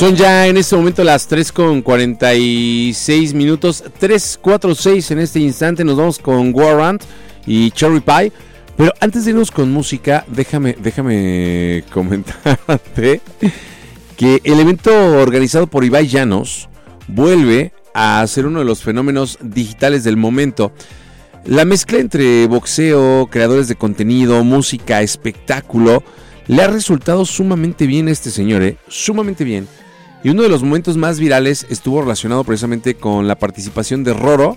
Son ya en este momento las 3:46, 3:46 en este instante. Nos vamos con Warrant y Cherry Pie. Pero antes de irnos con música, déjame comentarte que el evento organizado por Ibai Llanos vuelve a ser uno de los fenómenos digitales del momento. La mezcla entre boxeo, creadores de contenido, música, espectáculo, le ha resultado sumamente bien a este señor, sumamente bien. Y uno de los momentos más virales estuvo relacionado precisamente con la participación de Roro,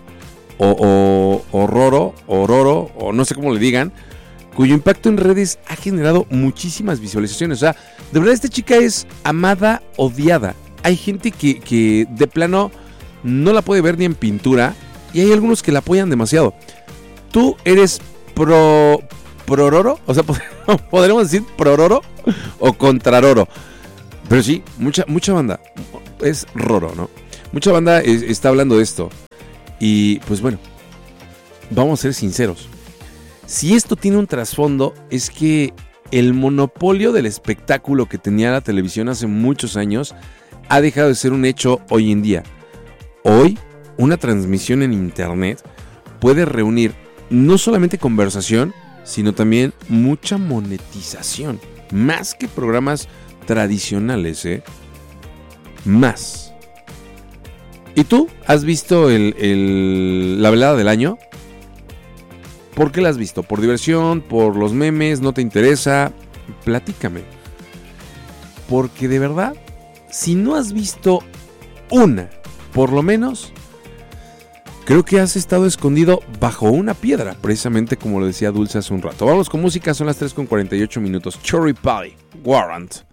Roro, o no sé cómo le digan, cuyo impacto en redes ha generado muchísimas visualizaciones. O sea, de verdad esta chica es amada, odiada. Hay gente que de plano no la puede ver ni en pintura, y hay algunos que la apoyan demasiado. ¿Tú eres pro Roro? O sea, podríamos decir pro Roro o contra Roro. Pero sí, mucha banda es Roro, ¿no? Mucha banda está hablando de esto. Y pues bueno, vamos a ser sinceros. Si esto tiene un trasfondo, es que el monopolio del espectáculo que tenía la televisión hace muchos años ha dejado de ser un hecho hoy en día. Hoy, una transmisión en internet puede reunir no solamente conversación, sino también mucha monetización. Más que programas tradicionales, Más. ¿Y tú has visto la velada del año? ¿Por qué la has visto? ¿Por diversión? ¿Por los memes? ¿No te interesa? Platícame. Porque de verdad, si no has visto una, por lo menos, creo que has estado escondido bajo una piedra, precisamente como lo decía Dulce hace un rato. Vamos con música, son las 3:48. Cherry Pie, Warrant.